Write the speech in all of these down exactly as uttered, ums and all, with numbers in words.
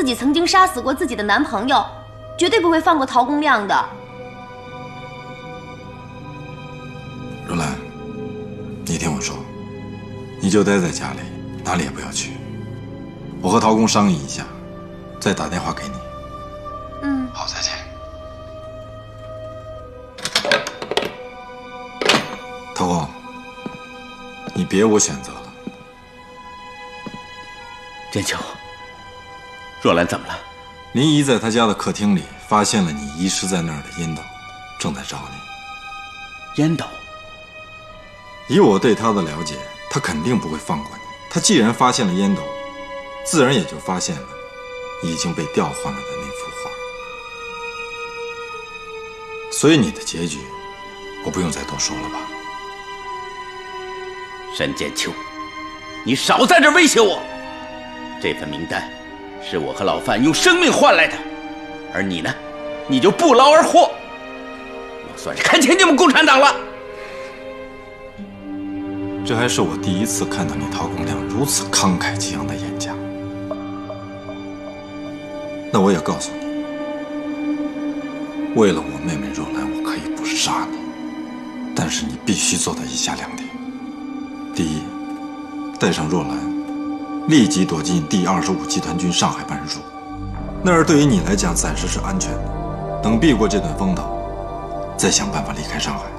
己曾经杀死过自己的男朋友，绝对不会放过陶公亮的。 若兰，你听我说，你就待在家里，哪里也不要去。我和陶公商议一下，再打电话给你。 嗯， 好，再见。陶公，你别无选择了。 剑秋，若兰怎么了？ 林姨在她家的客厅里发现了你遗失在那儿的烟斗，正在找你。 烟斗？ 以我对她的了解，她肯定不会放过你。她既然发现了烟斗，自然也就发现了已经被调换了的那幅画。所以你的结局，我不用再多说了吧？ 沈剑秋，你少在这威胁我！这份名单是我和老范用生命换来的，而你呢，你就不劳而获。我算是看清你们共产党了。 这还是我第一次看到你陶公亮如此慷慨激昂的演讲。那我也告诉你，为了我妹妹若兰，我可以不杀你，但是你必须做到以下两点：第一，带上若兰，立即躲进第二十五集团军上海办事处，那儿对于你来讲暂时是安全的。等避过这段风头，再想办法离开上海。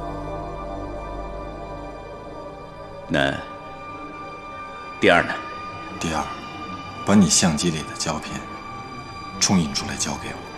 那第二呢？ 第二，把你相机里的胶片冲印出来交给我。